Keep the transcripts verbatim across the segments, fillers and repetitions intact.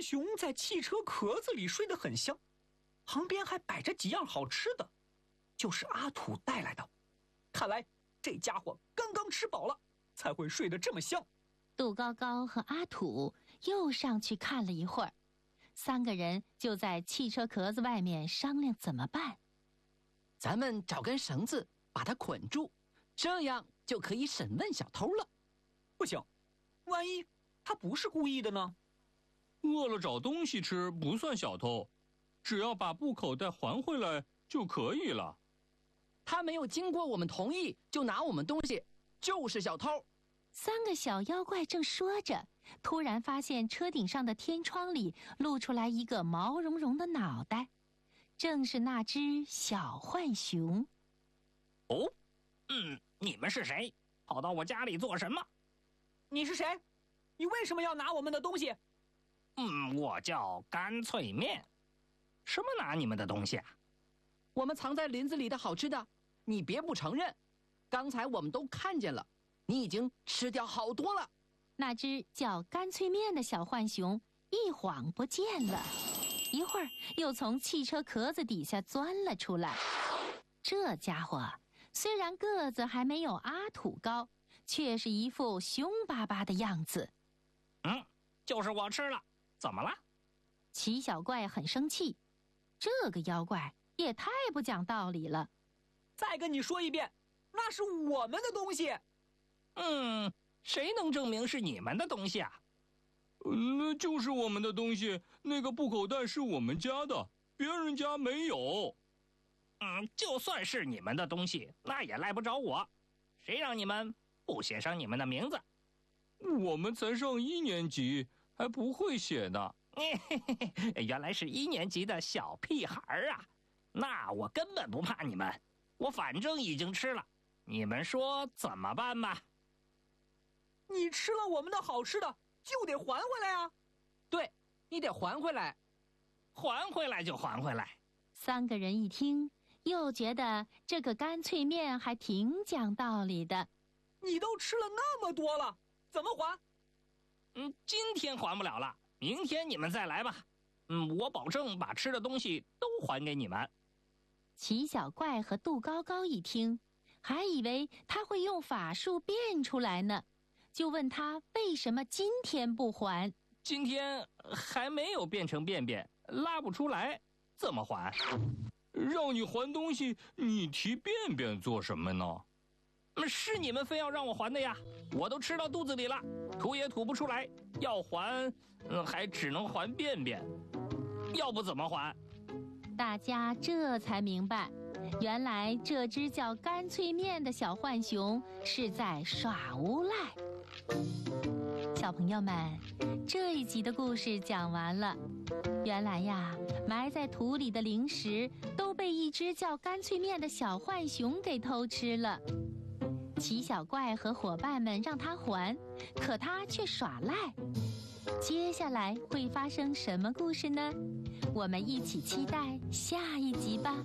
熊在汽车壳子里睡得很香，旁边还摆着几样好吃的，就是阿土带来的。看来这家伙刚刚吃饱了，才会睡得这么香。 杜高高和阿土又上去看了一会儿，三个人就在汽车壳子外面商量怎么办。 咱们找根绳子把它捆住，这样就可以审问小偷了。 不行，万一他不是故意的呢？ 饿了找东西吃不算小偷，只要把布口袋还回来就可以了。 他没有经过我们同意就拿我们东西，就是小偷。 三个小妖怪正说着，突然发现车顶上的天窗里露出来一个毛茸茸的脑袋，正是那只小浣熊。 哦，嗯，你们是谁？跑到我家里做什么？ 你是谁？你为什么要拿我们的东西？ 嗯，我叫干脆面。什么拿你们的东西啊？ 我们藏在林子里的好吃的，你别不承认。刚才我们都看见了，你已经吃掉好多了。 那只叫干脆面的小浣熊一晃不见了，一会儿又从汽车壳子底下钻了出来。这家伙虽然个子还没有阿土高，却是一副凶巴巴的样子。 嗯，就是我吃了，怎么了？ 齐小怪很生气，这个妖怪也太不讲道理了。 再跟你说一遍，那是我们的东西。 嗯，谁能证明是你们的东西啊？ 那就是我们的东西，那个布口袋是我们家的，别人家没有。 嗯，就算是你们的东西，那也赖不着我。谁让你们不写上你们的名字？ 我们才上一年级，还不会写呢。 原来是一年级的小屁孩啊！那我根本不怕你们，我反正已经吃了，你们说怎么办吧？ 你吃了我们的好吃的，就得还回来啊！ 对，你得还回来。 还回来就还回来。 三个人一听，又觉得这个干脆面还挺讲道理的。 你都吃了那么多了，怎么还？ 嗯，今天还不了了，明天你们再来吧。嗯，我保证把吃的东西都还给你们。 齐小怪和杜高高一听，还以为他会用法术变出来呢，就问他为什么今天不还。 今天还没有变成便便，拉不出来，怎么还？ 让你还东西，你提便便做什么呢？ 是你们非要让我还的呀，我都吃到肚子里了，吐也吐不出来，要还，嗯，还只能还便便，要不怎么还？ 大家这才明白，原来这只叫干脆面的小浣熊是在耍无赖。小朋友们，这一集的故事讲完了。原来呀，埋在土里的零食都被一只叫干脆面的小浣熊给偷吃了。齐小怪和伙伴们让他还，可他却耍赖。接下来会发生什么故事呢？我们一起期待下一集吧。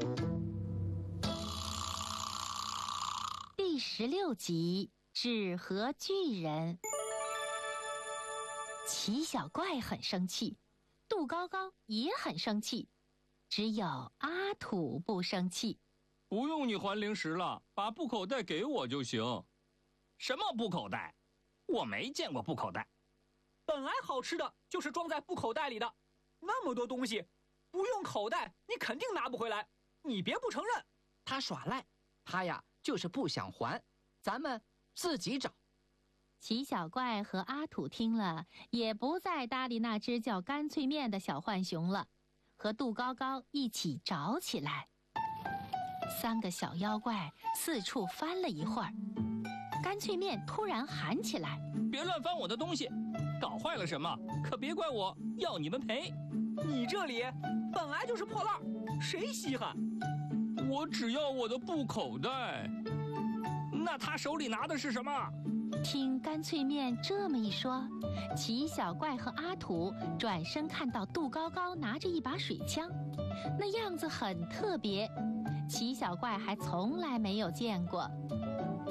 第十六集，纸盒巨人。齐小怪很生气，杜高高也很生气，只有阿土不生气。 不用你还零食了，把布口袋给我就行。 什么布口袋？我没见过布口袋。 本来好吃的就是装在布口袋里的，那么多东西，不用口袋你肯定拿不回来，你别不承认。 他耍赖，他呀就是不想还，咱们自己找。 齐小怪和阿土听了，也不再搭理那只叫干脆面的小浣熊了，和杜高高一起找起来。三个小妖怪四处翻了一会儿，干脆面突然喊起来： 别乱翻我的东西，搞坏了什么可别怪我，要你们赔。 你这里本来就是破烂，谁稀罕？ 我只要我的布口袋。 那他手里拿的是什么？ 听干脆面这么一说，齐小怪和阿土转身看到杜高高拿着一把水枪，那样子很特别，齐小怪还从来没有见过。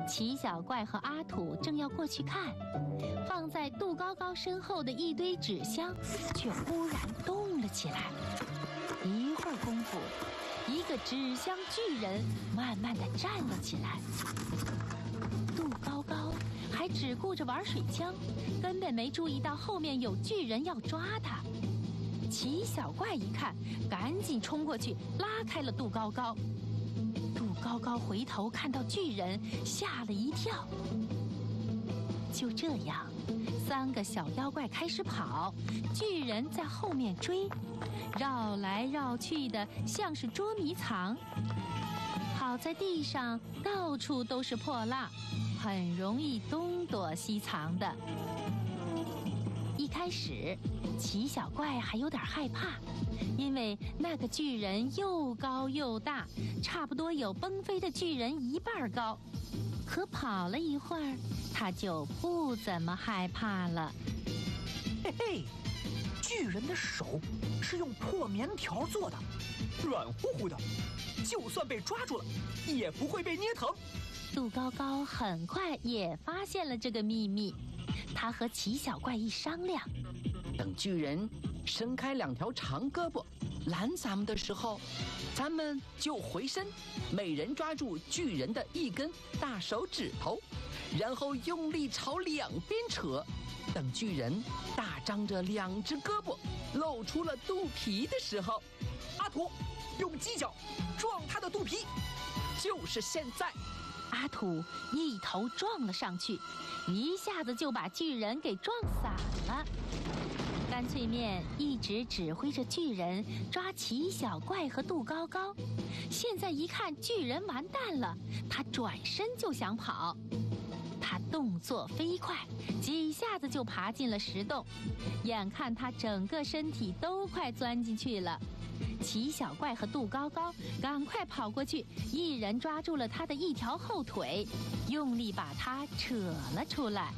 齐小怪和阿土正要过去看，放在杜高高身后的一堆纸箱却忽然动了起来。一会儿功夫，一个纸箱巨人慢慢地站了起来。杜高高还只顾着玩水枪，根本没注意到后面有巨人要抓他。齐小怪一看，赶紧冲过去拉开了杜高高。杜高高回头看到巨人，吓了一跳。就这样，三个小妖怪开始跑，巨人在后面追，绕来绕去的像是捉迷藏。好在地上到处都是破烂，很容易东躲西藏的。一开始，齐小怪还有点害怕，因为那个巨人又高又大，差不多有崩飞的巨人一半高。可跑了一会儿，他就不怎么害怕了。 嘿嘿，巨人的手是用破棉条做的，软乎乎的，就算被抓住了，也不会被捏疼。 杜高高很快也发现了这个秘密，他和齐小怪一商量， 等巨人伸开两条长胳膊拦咱们的时候，咱们就回身，每人抓住巨人的一根大手指头，然后用力朝两边扯。等巨人大张着两只胳膊露出了肚皮的时候， 阿土用犄角撞他的肚皮。 就是现在， 阿土一头撞了上去，一下子就把巨人给撞散了。干脆面一直指挥着巨人抓齐小怪和杜高高，现在一看巨人完蛋了，他转身就想跑。他动作飞快，几下子就爬进了石洞，眼看他整个身体都快钻进去了。齐小怪和杜高高赶快跑过去，一人抓住了他的一条后腿，用力把他扯了出来。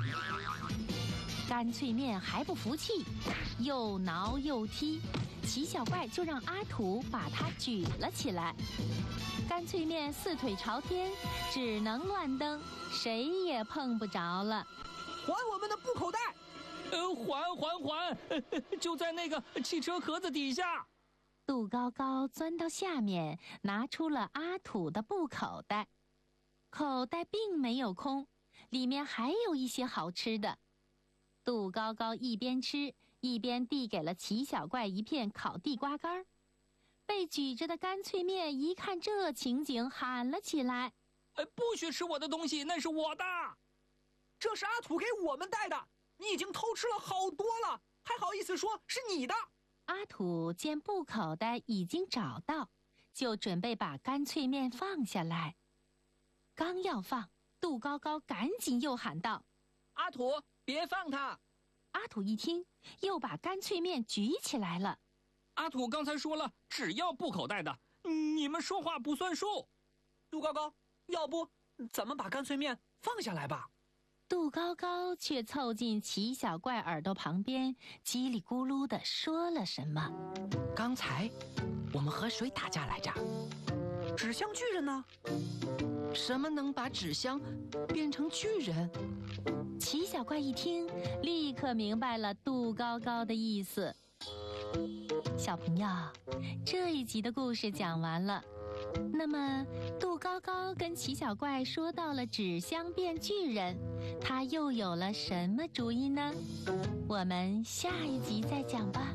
干脆面还不服气，又挠又踢，齐小怪就让阿土把他举了起来。干脆面四腿朝天，只能乱蹬，谁也碰不着了。 还我们的布口袋！ 呃，还还还、呃，就在那个汽车壳子底下。 杜高高钻到下面，拿出了阿土的布口袋。口袋并没有空，里面还有一些好吃的。杜高高一边吃，一边递给了齐小怪一片烤地瓜干。被举着的干脆面一看这情景，喊了起来：“ 呃，不许吃我的东西，那是我的！ 这是阿土给我们带的，你已经偷吃了好多了，还好意思说是你的？” 阿土见布口袋已经找到，就准备把干脆面放下来。刚要放，杜高高赶紧又喊道：“ 阿土，别放它！” 阿土一听，又把干脆面举起来了。 阿土刚才说了，只要布口袋的，你们说话不算数。 杜高高，要不咱们把干脆面放下来吧？ 杜高高却凑近齐小怪耳朵旁边，叽里咕噜地说了什么。 刚才我们和谁打架来着？ 纸箱巨人呢？ 什么能把纸箱变成巨人？ 齐小怪一听，立刻明白了杜高高的意思。小朋友，这一集的故事讲完了。那么，杜高高跟齐小怪说到了纸箱变巨人，他又有了什么主意呢？我们下一集再讲吧。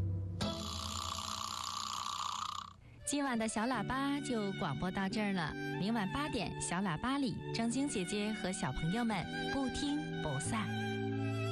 今晚的小喇叭就广播到这儿了。明晚八点，小喇叭里，正晶姐姐和小朋友们不听不散。